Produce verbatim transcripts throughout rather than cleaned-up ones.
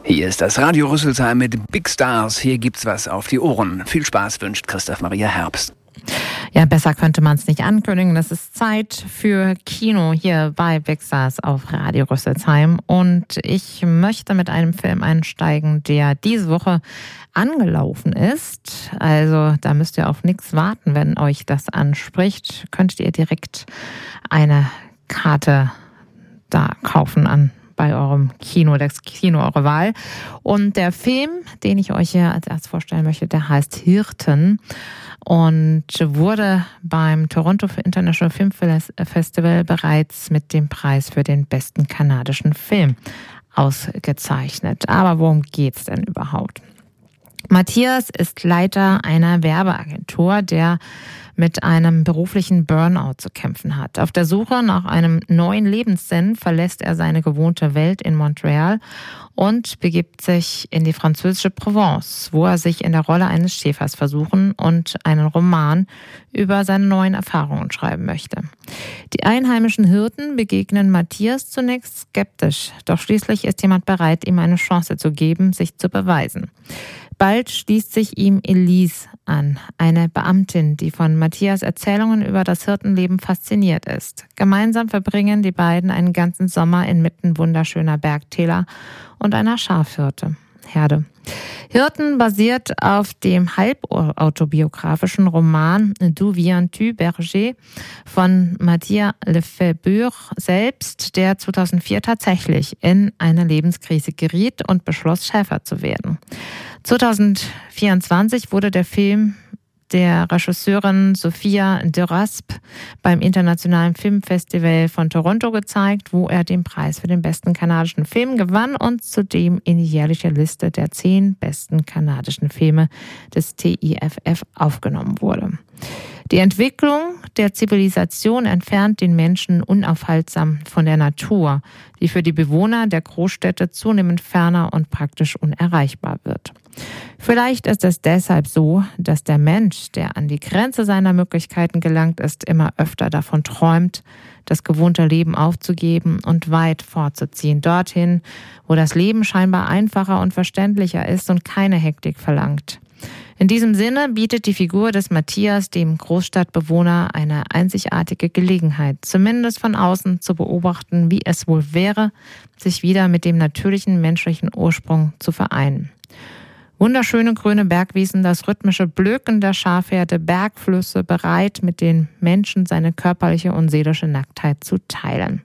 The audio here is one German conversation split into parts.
Hier ist das Radio Rüsselsheim mit Big Stars. Hier gibt's was auf die Ohren. Viel Spaß wünscht Christoph Maria Herbst. Ja, besser könnte man es nicht ankündigen. Das ist Zeit für Kino hier bei Big Stars auf Radio Rüsselsheim. Und ich möchte mit einem Film einsteigen, der diese Woche angelaufen ist. Also da müsst ihr auf nichts warten, wenn euch das anspricht. Könntet ihr direkt eine Karte da kaufen an bei eurem Kino, das Kino eurer Wahl. Und der Film, den ich euch hier als erstes vorstellen möchte, der heißt Hirten und wurde beim Toronto International Film Festival bereits mit dem Preis für den besten kanadischen Film ausgezeichnet. Aber worum geht's denn überhaupt? Matthias ist Leiter einer Werbeagentur, der mit einem beruflichen Burnout zu kämpfen hat. Auf der Suche nach einem neuen Lebenssinn verlässt er seine gewohnte Welt in Montreal und begibt sich in die französische Provence, wo er sich in der Rolle eines Schäfers versuchen und einen Roman über seine neuen Erfahrungen schreiben möchte. Die einheimischen Hirten begegnen Matthias zunächst skeptisch, doch schließlich ist jemand bereit, ihm eine Chance zu geben, sich zu beweisen. Bald schließt sich ihm Elise an, eine Beamtin, die von Matthias Erzählungen über das Hirtenleben fasziniert ist. Gemeinsam verbringen die beiden einen ganzen Sommer inmitten wunderschöner Bergtäler und einer Schafherde. Hirten basiert auf dem halbautobiografischen Roman D'où viens-tu, Berger von Mathias Lefebvre selbst, der zweitausendvier tatsächlich in eine Lebenskrise geriet und beschloss, Schäfer zu werden. zweitausendvierundzwanzig wurde der Film der Regisseurin Sophia de Raspe beim Internationalen Filmfestival von Toronto gezeigt, wo er den Preis für den besten kanadischen Film gewann und zudem in die jährliche Liste der zehn besten kanadischen Filme des T I F F aufgenommen wurde. Die Entwicklung der Zivilisation entfernt den Menschen unaufhaltsam von der Natur, die für die Bewohner der Großstädte zunehmend ferner und praktisch unerreichbar wird. Vielleicht ist es deshalb so, dass der Mensch, der an die Grenze seiner Möglichkeiten gelangt ist, immer öfter davon träumt, das gewohnte Leben aufzugeben und weit fortzuziehen, dorthin, wo das Leben scheinbar einfacher und verständlicher ist und keine Hektik verlangt. In diesem Sinne bietet die Figur des Matthias dem Großstadtbewohner eine einzigartige Gelegenheit, zumindest von außen zu beobachten, wie es wohl wäre, sich wieder mit dem natürlichen menschlichen Ursprung zu vereinen. Wunderschöne grüne Bergwiesen, das rhythmische Blöken der Schafherde, Bergflüsse, bereit mit den Menschen seine körperliche und seelische Nacktheit zu teilen.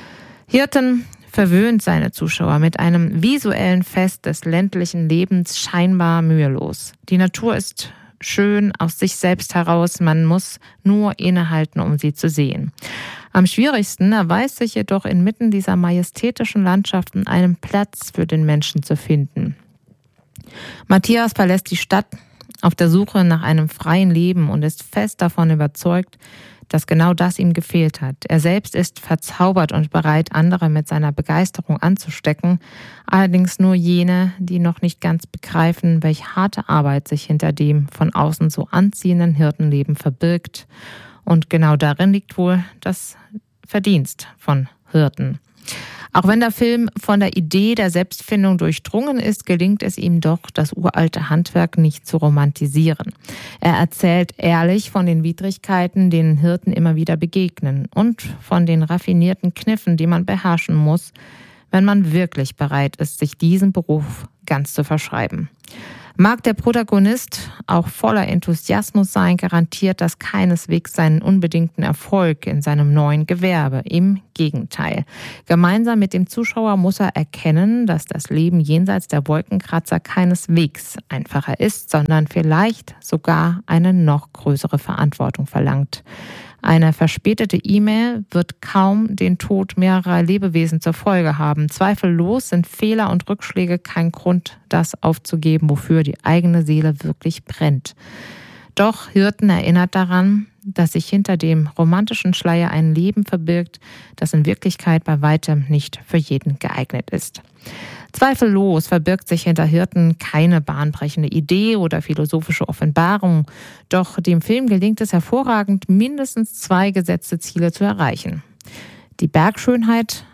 Hirten verwöhnt seine Zuschauer mit einem visuellen Fest des ländlichen Lebens scheinbar mühelos. Die Natur ist schön aus sich selbst heraus, man muss nur innehalten, um sie zu sehen. Am schwierigsten erweist sich jedoch inmitten dieser majestätischen Landschaften einen Platz für den Menschen zu finden. Matthias verlässt die Stadt auf der Suche nach einem freien Leben und ist fest davon überzeugt, dass genau das ihm gefehlt hat. Er selbst ist verzaubert und bereit, andere mit seiner Begeisterung anzustecken, allerdings nur jene, die noch nicht ganz begreifen, welche harte Arbeit sich hinter dem von außen so anziehenden Hirtenleben verbirgt. Und genau darin liegt wohl das Verdienst von Hirten. Auch wenn der Film von der Idee der Selbstfindung durchdrungen ist, gelingt es ihm doch, das uralte Handwerk nicht zu romantisieren. Er erzählt ehrlich von den Widrigkeiten, denen Hirten immer wieder begegnen und von den raffinierten Kniffen, die man beherrschen muss, wenn man wirklich bereit ist, sich diesem Beruf ganz zu verschreiben. Mag der Protagonist auch voller Enthusiasmus sein, garantiert das keineswegs seinen unbedingten Erfolg in seinem neuen Gewerbe. Im Gegenteil. Gemeinsam mit dem Zuschauer muss er erkennen, dass das Leben jenseits der Wolkenkratzer keineswegs einfacher ist, sondern vielleicht sogar eine noch größere Verantwortung verlangt. Eine verspätete E-Mail wird kaum den Tod mehrerer Lebewesen zur Folge haben. Zweifellos sind Fehler und Rückschläge kein Grund, das aufzugeben, wofür die eigene Seele wirklich brennt. Doch Hirten erinnert daran, dass sich hinter dem romantischen Schleier ein Leben verbirgt, das in Wirklichkeit bei weitem nicht für jeden geeignet ist. Zweifellos verbirgt sich hinter Hirten keine bahnbrechende Idee oder philosophische Offenbarung, doch dem Film gelingt es hervorragend, mindestens zwei gesetzte Ziele zu erreichen. Die Bergschönheit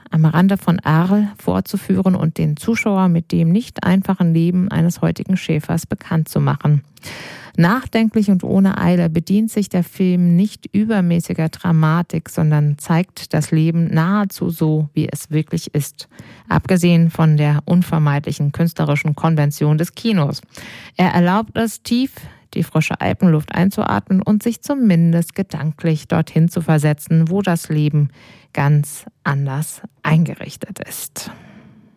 am Rande von Arles vorzuführen und den Zuschauer mit dem nicht einfachen Leben eines heutigen Schäfers bekannt zu machen. Nachdenklich und ohne Eile bedient sich der Film nicht übermäßiger Dramatik, sondern zeigt das Leben nahezu so, wie es wirklich ist. Abgesehen von der unvermeidlichen künstlerischen Konvention des Kinos. Er erlaubt es, tief die frische Alpenluft einzuatmen und sich zumindest gedanklich dorthin zu versetzen, wo das Leben ganz anders eingerichtet ist.